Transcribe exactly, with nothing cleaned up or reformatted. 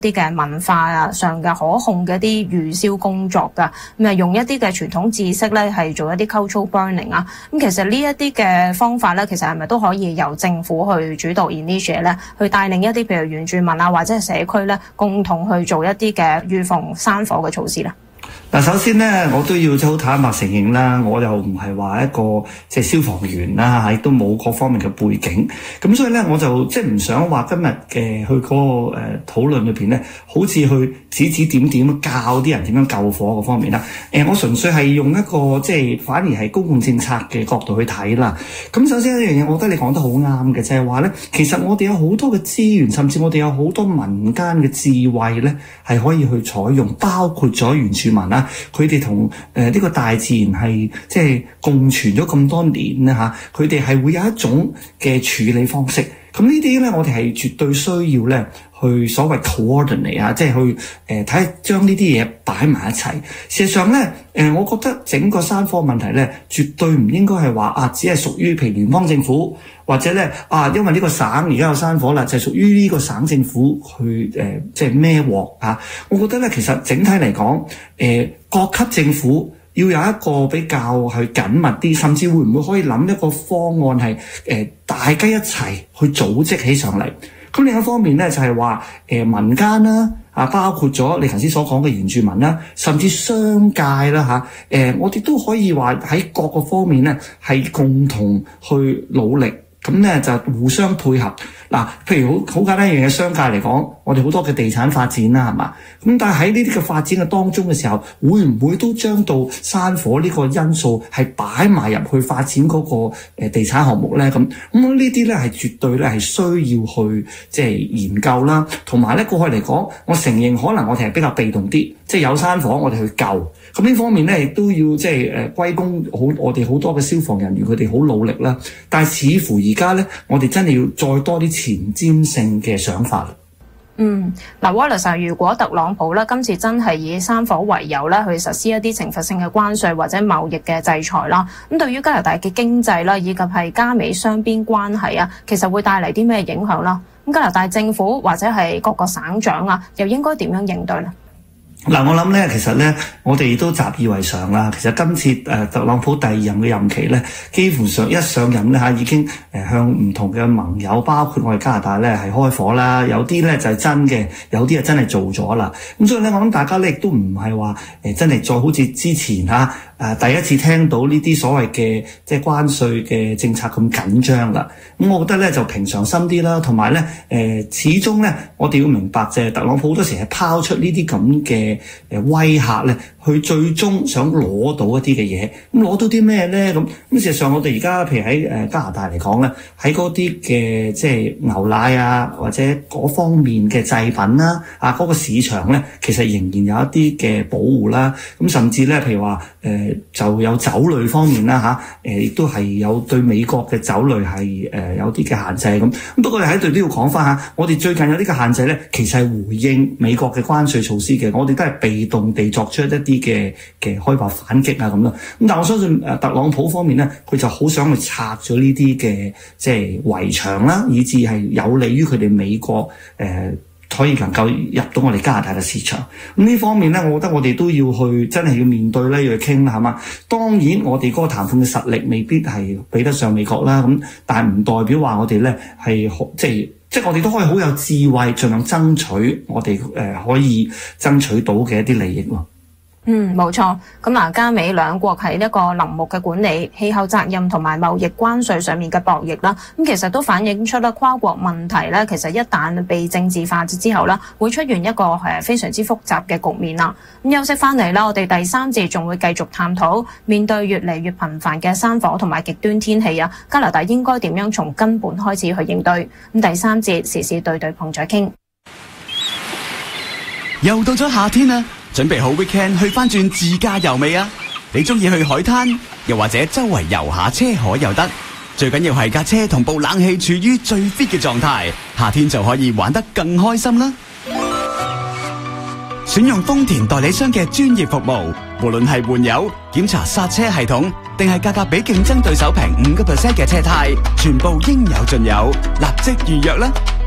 啲嘅文化啊上嘅可控嘅一啲預銷工作㗎，咁啊用一啲嘅傳統知識咧係做一啲 cultural burning 啊，咁其實呢一啲嘅方法咧，其實係咪都可以由政府去主導 initiate 咧，去帶領一啲譬如原住民啊或者係社區咧，共同去做一啲嘅預防山火嘅措施咧？ 嗱，首先咧，我都要好坦白承認啦，我又唔係話一個即係消防員啦，亦都冇各方面嘅背景，咁所以咧，我就即係唔想話今日嘅去嗰個誒討論裏邊咧，好似去指指點點教啲人點樣救火嗰方面啦。誒，我純粹係用一個即係反而係公共政策嘅角度去睇啦。咁首先一樣嘢，我覺得你講得好啱嘅，就係話咧，其實我哋有好多嘅資源，甚至我哋有好多民間嘅智慧咧，係可以去採用，包括咗原住民啦。佢哋同誒呢個大自然係即係共存咗咁多年咧嚇，佢哋係會有一種嘅處理方式。咁呢啲咧，我哋係絕對需要咧去所謂 coordinate 啊，即係去誒睇將呢啲嘢擺埋一齊。事實上咧，誒、呃、我覺得整個山火問題咧，絕對唔應該係話啊，只係屬於譬如聯邦政府，或者咧啊，因為呢個省而家有山火啦，就係屬於呢個省政府去誒、呃、即係孭鑊啊。我覺得咧，其實整體嚟講，誒、呃、各級政府要有一個比較去緊密啲，甚至會唔會可以諗一個方案係誒、呃、大家一齊去組織起上嚟。咁另一方面咧就係話誒民間啦啊，包括咗你頭先所講嘅原住民啦，甚至商界啦嚇，誒、呃、我哋都可以話喺各個方面咧係共同去努力。咁咧就互相配合嗱，譬如好好簡單一樣嘢，商界嚟講，我哋好多嘅地產發展啦，係嘛？咁但係喺呢啲嘅發展嘅當中嘅時候，會唔會都將到山火呢個因素係擺埋入去發展嗰個誒地產項目咧？咁咁呢啲咧係絕對咧係需要去即係研究啦，同埋咧過去嚟講，我承認可能我哋係比較被動啲，即係有山火我哋去救。咁呢方面咧亦都要即係誒歸功好我哋好多嘅消防人員，佢哋好努力啦。但係似乎而家咧，我哋真係要再多啲前瞻性嘅想法。 嗯，嗱 Wallace， 如果特朗普咧今次真係以山火為由咧去實施一啲懲罰性嘅關稅或者貿易嘅制裁啦，咁對於加拿大嘅經濟啦，以及係加美雙邊關係啊，其實會帶嚟啲咩影響啦？咁加拿大政府或者係各個省長啊，又應該點樣應對呢？ 嗱，我諗咧，其實咧，我哋都習以為常啦。其實今次誒、呃、特朗普第二任嘅任期咧，幾乎上一上任咧嚇，已經誒向唔同嘅盟友，包括我哋加拿大咧係開火啦。有啲咧就係、是、真嘅，有啲係真係做咗啦。咁所以咧，我諗大家咧亦都唔係話誒真係再好似之前嚇誒、啊、第一次聽到呢啲所謂嘅即係關稅嘅政策咁緊張啦。咁我覺得咧就平常心啲啦，同埋咧誒始終咧我哋要明白就係特朗普好多時係拋出呢啲咁嘅誒威嚇咧，去最終想攞到一啲嘅嘢，咁攞到啲咩咧？咁咁事實上我哋而家譬如喺誒加拿大嚟講咧，喺嗰啲嘅即係牛奶啊，或者嗰方面嘅製品啦，啊嗰個市場咧，其實仍然有一啲嘅保護啦。咁甚至咧，譬如話誒、呃、就有酒類方面啦嚇，誒亦都係有對美國嘅酒類係誒、呃、有啲嘅限制咁。咁不過喺度都要講翻嚇，我哋最近有呢個限制咧，其實係回應美國嘅關稅措施嘅，我哋都係被動地作出一啲嘅嘅開發反擊啊咁啦。咁但係我相信誒特朗普方面咧，佢就好想去拆咗呢啲嘅即係圍牆啦，以至係有利於佢哋美國誒、呃、可以能夠入到我哋加拿大嘅市場。咁呢方面咧，我覺得我哋都要去真係要面對咧，要去傾啦，係嘛？當然我哋嗰個談判嘅實力未必係比得上美國啦，咁但係唔代表話我哋咧係即係。即係我哋都可以好有智慧，盡量爭取我哋誒、呃、可以爭取到嘅一啲利益咯。 嗯，冇錯。咁嗱，加美兩國喺一個林木嘅管理、氣候責任同埋貿易關稅上面嘅博弈啦，咁其實都反映出啦跨國問題咧，其實一旦被政治化之後啦，會出現一個誒非常之複雜嘅局面啦。咁休息翻嚟啦，我哋第三節仲會繼續探討面對越嚟越頻繁嘅山火同埋極端天氣啊，加拿大應該點樣從根本開始去應對？咁第三節時事對對碰再傾。 又到咗夏天啦，準備好 weekend 去翻轉自駕遊未啊？你中意去海灘，又或者周圍遊下車河又得，最緊要係架車同部冷氣處於最 fit 嘅狀態，夏天就可以玩得更開心啦！選用豐田代理商嘅專業服務，無論係換油、檢查剎車系統，定係價格比競爭對手平五個 percent 嘅車胎，全部應有盡有，立即預約啦！